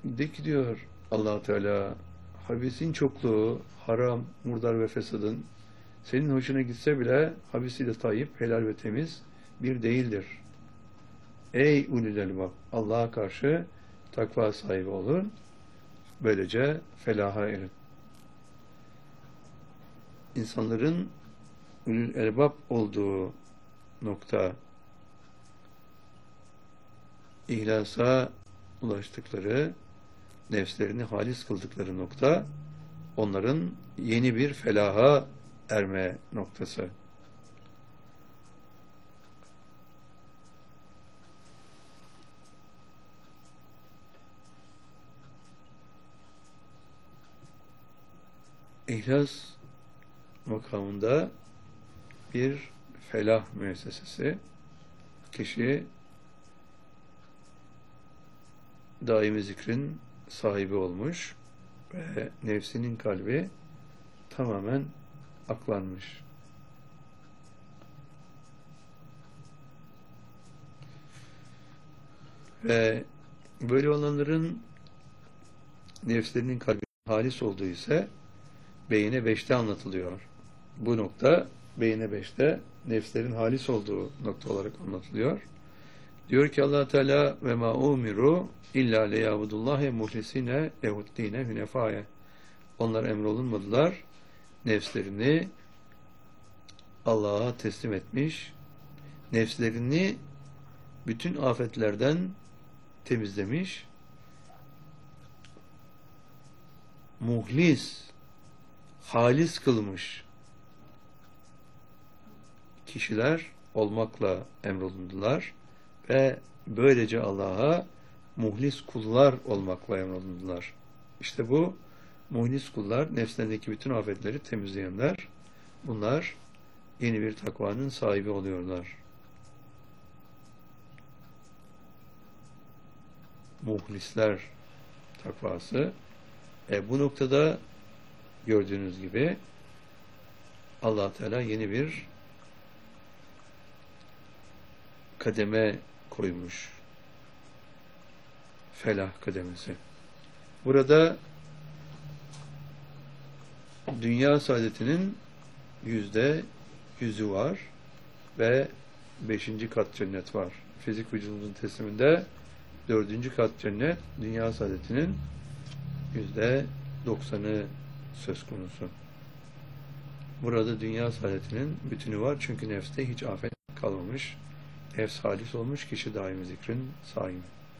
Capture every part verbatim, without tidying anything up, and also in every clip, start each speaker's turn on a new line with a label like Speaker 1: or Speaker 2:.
Speaker 1: De ki diyor Allah Teala, habisin çokluğu, haram, murdar ve fesadın senin hoşuna gitse bile habisiyle tayyip, helal ve temiz bir değildir. Ey ulul elbab, Allah'a karşı takva sahibi olun. Böylece felaha erin. İnsanların ulul elbab olduğu nokta, ihlasa ulaştıkları, nefslerini halis kıldıkları nokta, onların yeni bir felaha erme noktası. İhlas makamında bir felah müessesesi, kişi daimi zikrin sahibi olmuş ve nefsinin kalbi tamamen aklanmış. Ve böyle olanların nefslerinin kalbi halis olduğu ise Beyine beşte anlatılıyor. Bu nokta Beyine beşte nefslerin halis olduğu nokta olarak anlatılıyor. Diyor ki Allah Teala ve ma umiru illa liyabudullahi muhlisine lehuddine hünefaye. Onlar emrolunmadılar. Nefslerini Allah'a teslim etmiş, nefslerini bütün afetlerden temizlemiş, muhlis, halis kılmış kişiler olmakla emrolundular ve böylece Allah'a muhlis kullar olmakla emrolundular. İşte bu muhlis kullar, nefslerindeki bütün afetleri temizleyenler, bunlar yeni bir takvanın sahibi oluyorlar. Muhlisler takvası. E, bu noktada gördüğünüz gibi Allah Teala yeni bir kademe koymuş. Felah kademesi. Burada dünya saadetinin yüzde yüzü var ve beşinci kat cennet var. Fizik vücudumuzun tesliminde dördüncü kat cennet, dünya saadetinin yüzde doksanı söz konusu. Burada dünya saadetinin bütünü var çünkü nefste hiç afet kalmamış. Nefs halis olmuş, kişi daimi zikrin sahibi.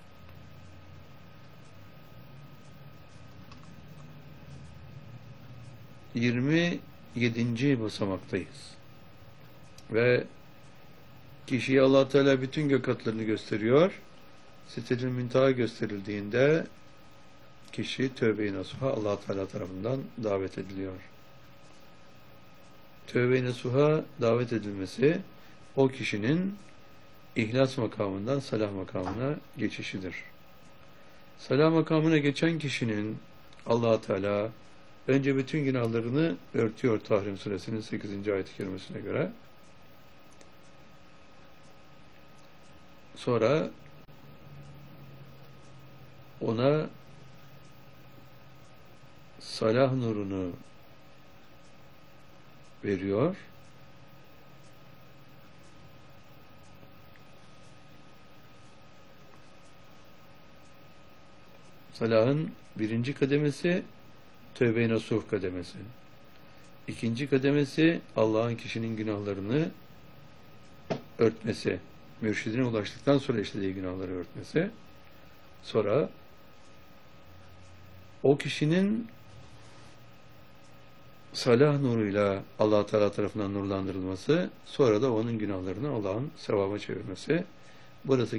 Speaker 1: yirmi yedinci basamaktayız. Ve kişiye Allah Teala bütün gök katlarını gösteriyor. Sidratul Münteha gösterildiğinde kişi tövbe-i nasuha Allah Teala tarafından davet ediliyor. Tövbe-i nasuha davet edilmesi o kişinin ihlas makamından salah makamına geçişidir. Salah makamına geçen kişinin Allah Teala önce bütün günahlarını örtüyor Tahrim Suresinin sekizinci ayet-i kerimesine göre. Sonra ona salah nurunu veriyor. Salahın birinci kademesi tövbe-i nasuh kademesi. İkinci kademesi Allah'ın kişinin günahlarını örtmesi. Mürşidine ulaştıktan sonra işlediği günahları örtmesi. Sonra o kişinin salah nuruyla Allah Teala tarafından nurlandırılması, sonra da onun günahlarını Allah'ın sevaba çevirmesi. Burası